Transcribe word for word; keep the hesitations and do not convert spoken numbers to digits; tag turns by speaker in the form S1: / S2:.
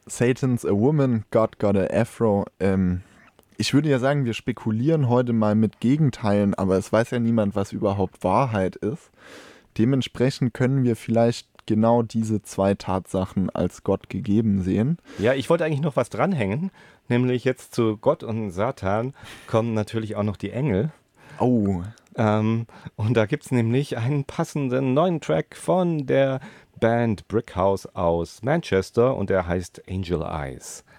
S1: Satan's a Woman, God Got a Afro. Ähm, ich würde ja sagen, wir spekulieren heute mal mit Gegenteilen, aber es weiß ja niemand, was überhaupt Wahrheit ist. Dementsprechend können wir vielleicht genau diese zwei Tatsachen als Gott gegeben sehen.
S2: Ja, ich wollte eigentlich noch was dranhängen, nämlich jetzt zu Gott und Satan kommen natürlich auch noch die Engel.
S1: Oh,
S2: Ähm, und da gibt es nämlich einen passenden neuen Track von der Band Brickhouse aus Manchester und der heißt Angel Eyes.